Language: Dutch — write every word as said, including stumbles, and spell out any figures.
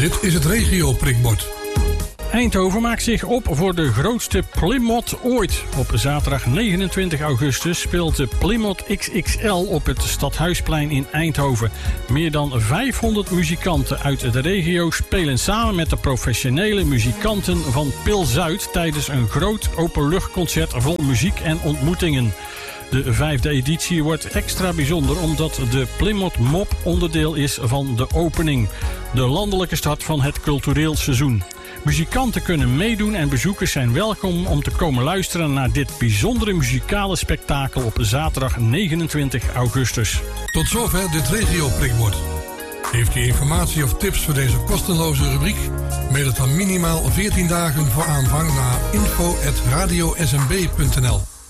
Dit is het regio-prikbord. Eindhoven maakt zich op voor de grootste Plymouth ooit. Op zaterdag negenentwintig augustus speelt de Plymouth X X L op het Stadhuisplein in Eindhoven. Meer dan vijfhonderd muzikanten uit de regio spelen samen met de professionele muzikanten van Pil Zuid tijdens een groot openluchtconcert vol muziek en ontmoetingen. De vijfde editie wordt extra bijzonder omdat de Plymouth Mop onderdeel is van de opening. De landelijke start van het cultureel seizoen. Muzikanten kunnen meedoen en bezoekers zijn welkom om te komen luisteren naar dit bijzondere muzikale spektakel op zaterdag negenentwintig augustus. Tot zover dit regio-prikbord. Heeft u informatie of tips voor deze kostenloze rubriek? Mail het dan minimaal veertien dagen voor aanvang naar info at radio s m b punt n l.